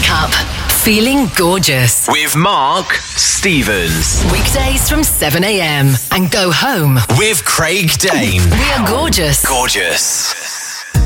Wake up feeling gorgeous. With Mark Stevens. Weekdays from 7 a.m. and go home with Craig Dane. We are gorgeous. Gorgeous.